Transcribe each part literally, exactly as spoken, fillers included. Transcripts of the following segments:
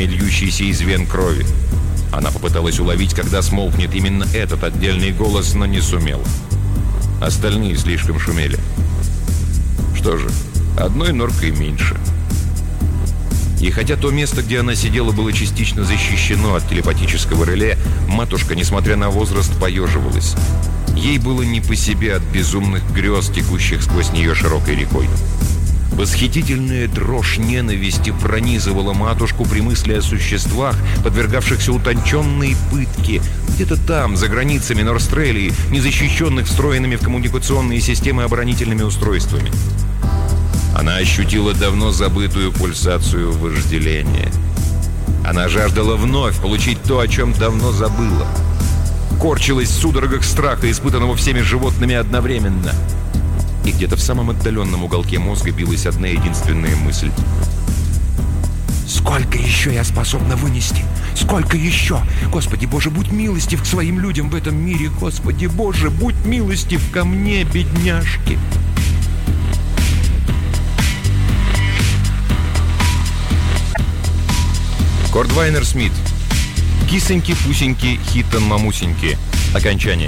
журчание льющейся из вен крови. Она попыталась уловить, когда смолкнет именно этот отдельный голос, но не сумела. Остальные слишком шумели. Что же, одной норкой меньше. И хотя то место, где она сидела, было частично защищено от телепатического реле, матушка, несмотря на возраст, поеживалась. Ей было не по себе от безумных грез, текущих сквозь нее широкой рекой. Восхитительная дрожь ненависти пронизывала матушку при мысли о существах, подвергавшихся утонченной пытке, где-то там, за границами Норстрелии, незащищенных встроенными в коммуникационные системы оборонительными устройствами. Она ощутила давно забытую пульсацию вожделения. Она жаждала вновь получить то, о чем давно забыла. Корчилась в судорогах страха, испытанного всеми животными одновременно. И где-то в самом отдаленном уголке мозга билась одна единственная мысль. «Сколько еще я способна вынести? Сколько еще? Господи Боже, будь милостив к своим людям в этом мире! Господи Боже, будь милостив ко мне, бедняжке!» Кордвайнер Смит. Кисоньки-пусеньки, хитон-мамусеньки. Окончание.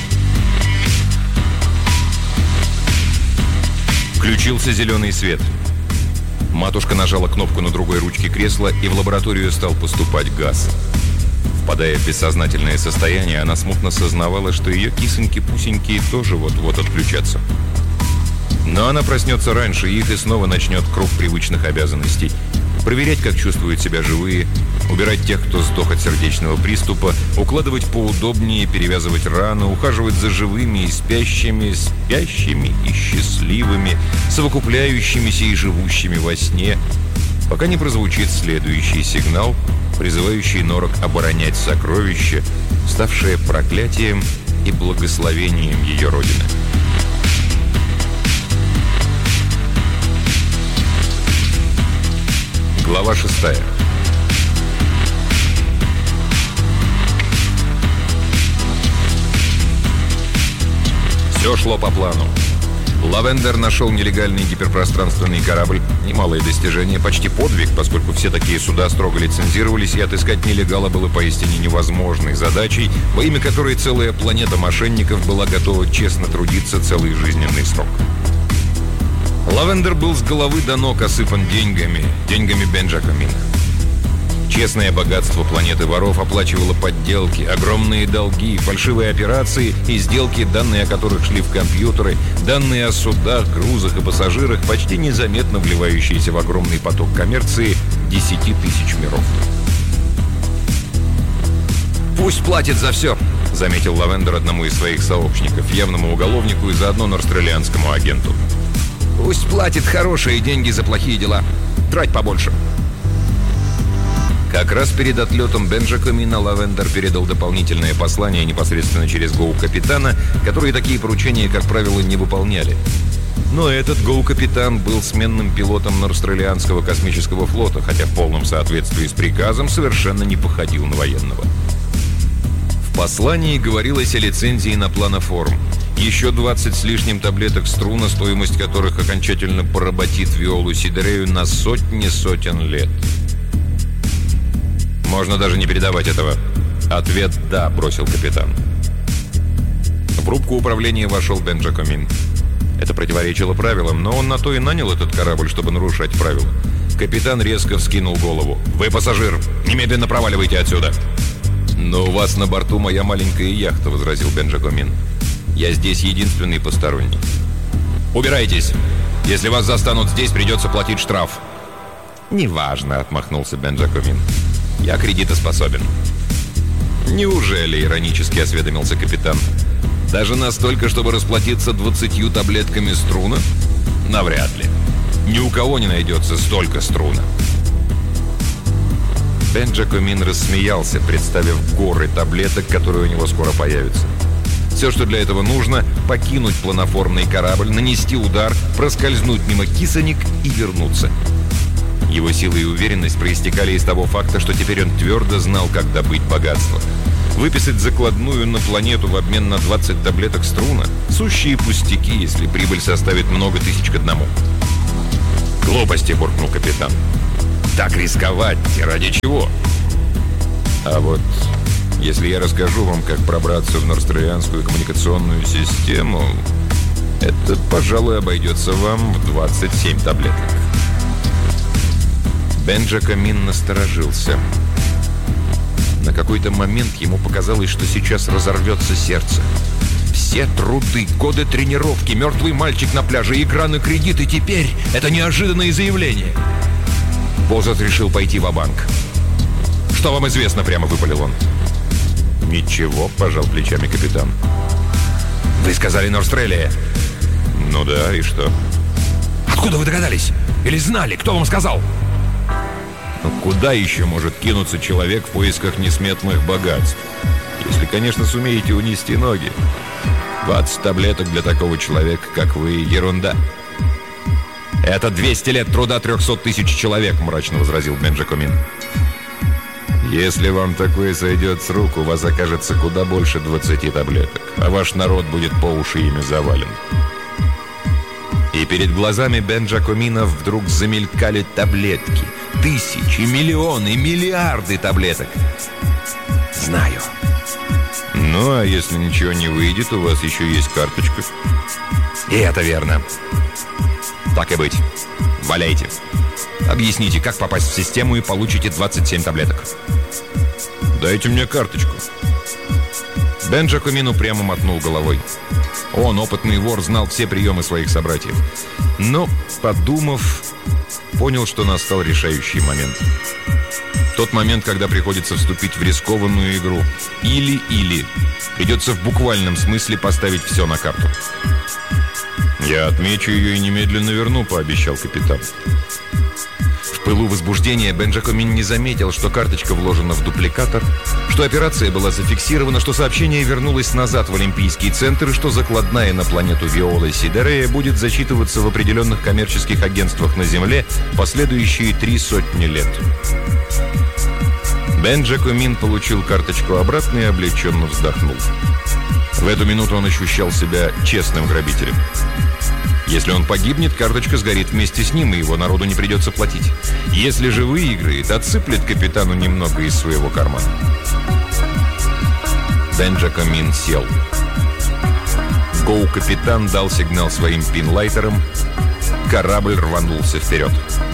Включился зеленый свет. Матушка нажала кнопку на другой ручке кресла, и в лабораторию стал поступать газ. Впадая в бессознательное состояние, она смутно сознавала, что ее кисоньки-пусеньки тоже вот-вот отключатся. Но она проснется раньше, и их и снова начнет круг привычных обязанностей. Проверять, как чувствуют себя живые, убирать тех, кто сдох от сердечного приступа, укладывать поудобнее, перевязывать раны, ухаживать за живыми и спящими, спящими и счастливыми, совокупляющимися и живущими во сне, пока не прозвучит следующий сигнал, призывающий норок оборонять сокровище, ставшее проклятием и благословением ее родины. Глава шестая. Все шло по плану. Лавендер нашел нелегальный гиперпространственный корабль. Немалое достижение, почти подвиг, поскольку все такие суда строго лицензировались, и отыскать нелегала было поистине невозможной задачей, во имя которой целая планета мошенников была готова честно трудиться целый жизненный срок. Лавендер был с головы до ног осыпан деньгами, деньгами Бенджакомина. Честное богатство планеты воров оплачивало подделки, огромные долги, фальшивые операции и сделки, данные о которых шли в компьютеры, данные о судах, грузах и пассажирах, почти незаметно вливающиеся в огромный поток коммерции десяти тысяч миров. «Пусть платит за все», — заметил Лавендер одному из своих сообщников, явному уголовнику и заодно норстрелианскому агенту. «Пусть платит хорошие деньги за плохие дела. Трать побольше». Как раз перед отлетом Бенджакомина Лавендер передал дополнительное послание непосредственно через Гоу-капитана, которые такие поручения, как правило, не выполняли. Но этот Гоу-капитан был сменным пилотом Норстрелианского космического флота, хотя в полном соответствии с приказом совершенно не походил на военного. В послании говорилось о лицензии на планоформ. Еще двадцать с лишним таблеток струна, стоимость которых окончательно поработит Виолу Сидерею на сотни сотен лет. «Можно даже не передавать этого». «Ответ «да», — бросил капитан. В рубку управления вошел Бенджакомин. Это противоречило правилам, но он на то и нанял этот корабль, чтобы нарушать правила. Капитан резко вскинул голову. «Вы пассажир! Немедленно проваливайте отсюда!» «Но у вас на борту моя маленькая яхта», — возразил Бенджакомин. «Я здесь единственный посторонний». «Убирайтесь! Если вас застанут здесь, придется платить штраф». «Неважно», — отмахнулся Бенджакомин. «Я кредитоспособен». «Неужели?» — иронически осведомился капитан. «Даже настолько, чтобы расплатиться двадцатью таблетками струна? Навряд ли. Ни у кого не найдется столько струна». Бенджакомин рассмеялся, представив горы таблеток, которые у него скоро появятся. Все, что для этого нужно — покинуть планоформный корабль, нанести удар, проскользнуть мимо кисонек и вернуться. Его сила и уверенность проистекали из того факта, что теперь он твердо знал, как добыть богатство. Выписать закладную на планету в обмен на двадцать таблеток струна — сущие пустяки, если прибыль составит много тысяч к одному. «Глупости», — буркнул капитан. так рисковать? Ради чего? А вот если я расскажу вам, как пробраться в норстрелианскую коммуникационную систему, это, пожалуй, обойдется вам в двадцать семь таблеток. Бенджакамин насторожился. На какой-то момент ему показалось, что сейчас разорвется сердце. Все труды, годы тренировки, мертвый мальчик на пляже, игра на кредит, и теперь это неожиданное заявление. Бозарт решил пойти ва-банк. «Что вам известно?» — прямо выпалил он. «Ничего», — пожал плечами капитан. «Вы сказали Норстрелия?» «Ну да, и что?» «Откуда вы догадались? Или знали? Кто вам сказал?» «Ну куда еще может кинуться человек в поисках несметных богатств? Если, конечно, сумеете унести ноги. двадцать таблеток для такого человека, как вы, ерунда». «Это двести лет труда трехсот тысяч человек», — мрачно возразил Бенджакамин. «Если вам такое сойдет с рук, у вас окажется куда больше двадцати таблеток, а ваш народ будет по уши ими завален». И перед глазами Бенджакамина вдруг замелькали таблетки. Тысячи, миллионы, миллиарды таблеток. «Знаю». «Ну, а если ничего не выйдет, у вас еще есть карточка». «И это верно. Так и быть. Валяйте. Объясните, как попасть в систему и получите двадцать семь таблеток». «Дайте мне карточку». Бенджакамин упрямо мотнул головой. Он, опытный вор, знал все приемы своих собратьев. Но, подумав, понял, что настал решающий момент. Тот момент, когда приходится вступить в рискованную игру. Или-или. Придется в буквальном смысле поставить все на карту. «Я отмечу ее и немедленно верну», — пообещал капитан. В пылу возбуждения Бенджакамин не заметил, что карточка вложена в дупликатор, что операция была зафиксирована, что сообщение вернулось назад в Олимпийский центр и что закладная на планету Виола Сидерея будет зачитываться в определенных коммерческих агентствах на Земле последующие три сотни лет. Бенджакамин получил карточку обратно и облегченно вздохнул. В эту минуту он ощущал себя честным грабителем. Если он погибнет, карточка сгорит вместе с ним, и его народу не придется платить. Если же выиграет, отсыплет капитану немного из своего кармана. Бенджакамин сел. Гоу-капитан дал сигнал своим пинлайтерам. Корабль рванулся вперед.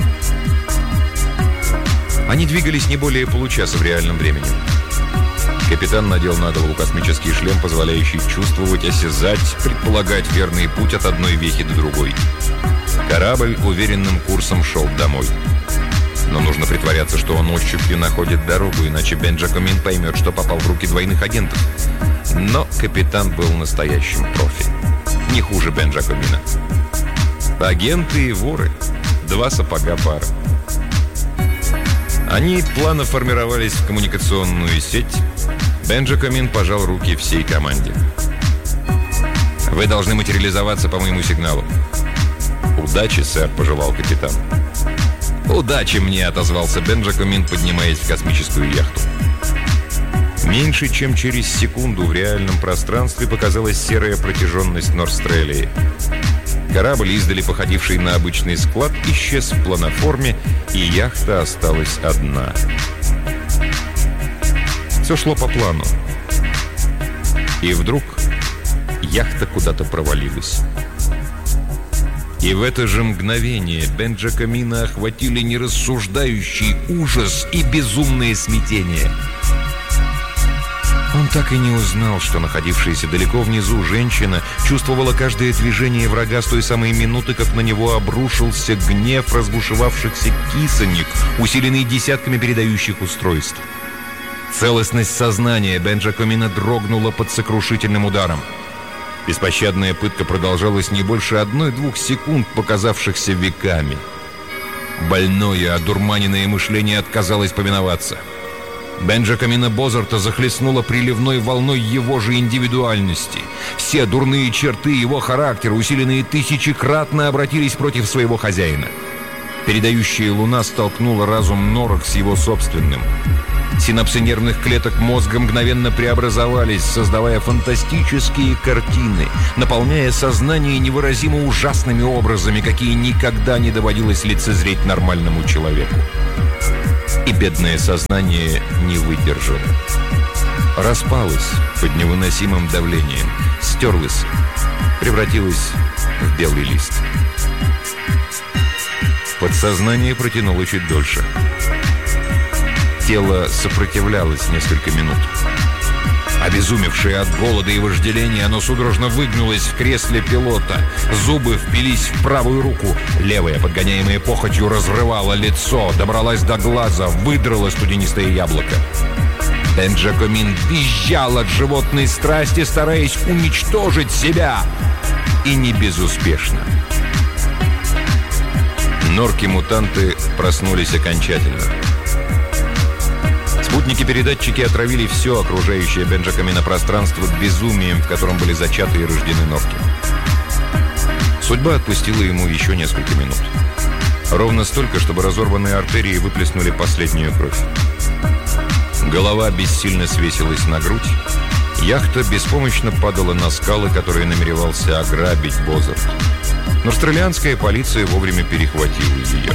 Они двигались не более получаса в реальном времени. Капитан надел на голову космический шлем, позволяющий чувствовать, осязать, предполагать верный путь от одной вехи до другой. Корабль уверенным курсом шел домой. Но нужно притворяться, что он ощупью находит дорогу, иначе Бенджакамин поймет, что попал в руки двойных агентов. Но капитан был настоящим профи. Не хуже Бенджакамина. Агенты и воры. Два сапога пара. Они плавно формировались в коммуникационную сеть. Бенджакамин пожал руки всей команде. «Вы должны материализоваться по моему сигналу». «Удачи, сэр», — пожелал капитан. «Удачи мне», — отозвался Бенджакамин, поднимаясь в космическую яхту. Меньше чем через секунду в реальном пространстве показалась серая протяженность Норстрелии. Корабль, издали походивший на обычный склад, исчез в планоформе, и яхта осталась одна. Все шло по плану. И вдруг яхта куда-то провалилась. И в это же мгновение Бенджакамина охватили нерассуждающий ужас и безумное смятение. Он так и не узнал, что находившаяся далеко внизу женщина чувствовала каждое движение врага с той самой минуты, как на него обрушился гнев разбушевавшихся кисонек, усиленный десятками передающих устройств. Целостность сознания Бенджакамина дрогнула под сокрушительным ударом. Беспощадная пытка продолжалась не больше одной-двух секунд, показавшихся веками. Больное, одурманенное мышление отказалось повиноваться. Бенджакамина Бозарта захлестнула приливной волной его же индивидуальности. Все дурные черты его характера, усиленные тысячекратно, обратились против своего хозяина. Передающая луна столкнула разум Норок с его собственным. Синапсы нервных клеток мозга мгновенно преобразовались, создавая фантастические картины, наполняя сознание невыразимо ужасными образами, какие никогда не доводилось лицезреть нормальному человеку. и бедное сознание не выдержало. Распалось под невыносимым давлением, стерлось, превратилось в белый лист. Подсознание протянуло чуть дольше. Тело сопротивлялось несколько минут. Обезумевшее от голода и вожделения, оно судорожно выгнулось в кресле пилота. Зубы впились в правую руку. Левая, подгоняемая похотью, разрывала лицо, добралась до глаза, выдрала студенистое яблоко. Бенджакамин визжал от животной страсти, стараясь уничтожить себя. И не безуспешно. Норки-мутанты проснулись окончательно. Спутники-передатчики отравили все окружающее Бенджакамина пространство безумием, в котором были зачаты и рождены норки. Судьба отпустила ему еще несколько минут. Ровно столько, чтобы разорванные артерии выплеснули последнюю кровь. Голова бессильно свесилась на грудь. Яхта беспомощно падала на скалы, которые намеревался ограбить Бозарт. Но австралианская полиция вовремя перехватила ее.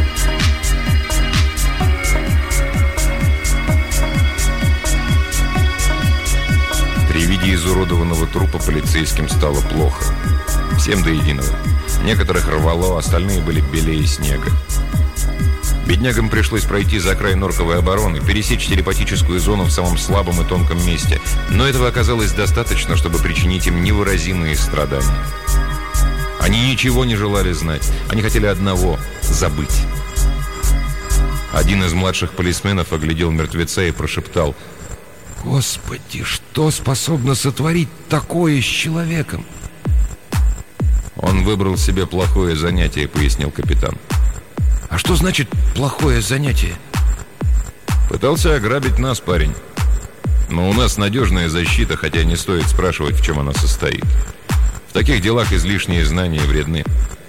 При виде изуродованного трупа полицейским стало плохо. Всем до единого. Некоторых рвало, остальные были белее снега. Беднягам пришлось пройти за край норковой обороны, пересечь телепатическую зону в самом слабом и тонком месте. Но этого оказалось достаточно, чтобы причинить им невыразимые страдания. Они ничего не желали знать. Они хотели одного – забыть. Один из младших полисменов оглядел мертвеца и прошептал: «Господи, что способно сотворить такое с человеком?» «Он выбрал себе плохое занятие», — пояснил капитан. «А что значит плохое занятие?» «Пытался ограбить нас, парень. Но у нас надежная защита, хотя не стоит спрашивать, в чем она состоит. В таких делах излишние знания вредны».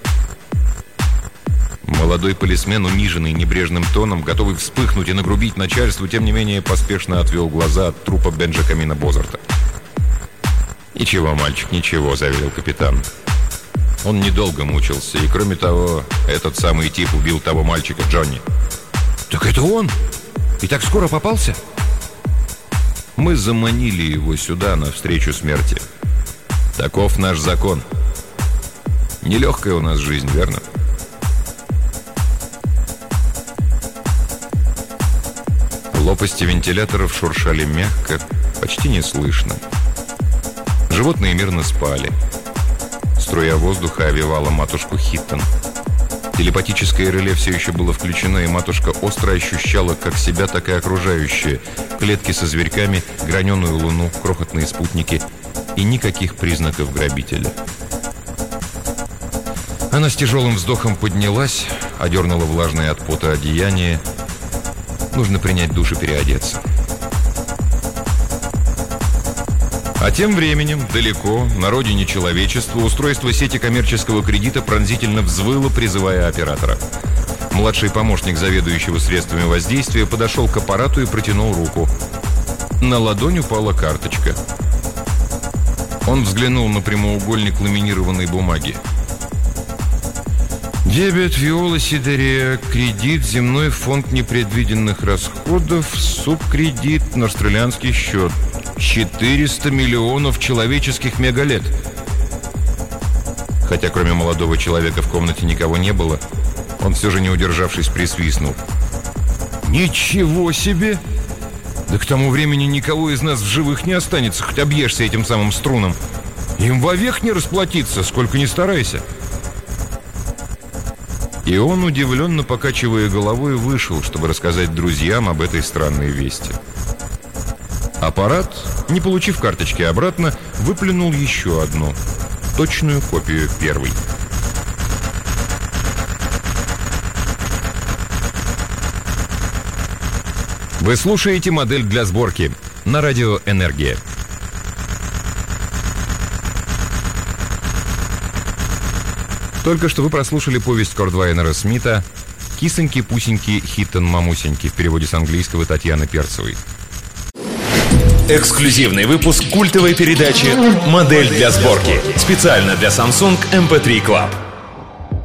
Молодой полисмен, униженный небрежным тоном, готовый вспыхнуть и нагрубить начальству, тем не менее поспешно отвел глаза от трупа Бенджакамина Бозарта. «Ничего, мальчик, ничего», — заверил капитан. Он недолго мучился, и, кроме того, этот самый тип убил того мальчика, Джонни. «Так это он? И так скоро попался?» «Мы заманили его сюда, навстречу смерти. Таков наш закон. Нелегкая у нас жизнь, верно?» Лопасти вентиляторов шуршали мягко, почти неслышно. Животные мирно спали. Струя воздуха овевала матушку Хиттон. Телепатическое реле все еще было включено, и матушка остро ощущала как себя, так и окружающее. Клетки со зверьками, граненую луну, крохотные спутники и никаких признаков грабителя. Она с тяжелым вздохом поднялась, одернула влажное от пота одеяние. Нужно принять душ и переодеться. А тем временем, далеко, на родине человечества, устройство сети коммерческого кредита пронзительно взвыло, призывая оператора. Младший помощник заведующего средствами воздействия подошел к аппарату и протянул руку. На ладонь упала карточка. Он взглянул на прямоугольник ламинированной бумаги. Дебет, Виола, Сидерия, кредит, земной фонд непредвиденных расходов, субкредит на австралианский счет. четыреста миллионов человеческих мегалет. Хотя кроме молодого человека в комнате никого не было, он все же, не удержавшись, присвистнул. «Ничего себе! Да к тому времени никого из нас в живых не останется, хоть объешься этим самым струном. Им вовек не расплатиться, сколько ни старайся». И он, удивленно покачивая головой, вышел, чтобы рассказать друзьям об этой странной вести. Аппарат, не получив карточки обратно, выплюнул еще одну, точную копию первой. Вы слушаете «Модель для сборки» на радио «Энергия». Только что вы прослушали повесть Кордвайнера Смита «Кисоньки-пусеньки, Хиттон-мамусеньки» в переводе с английского Татьяны Перцевой. Эксклюзивный выпуск культовой передачи «Модель для сборки». Специально для Samsung эм пи три Club.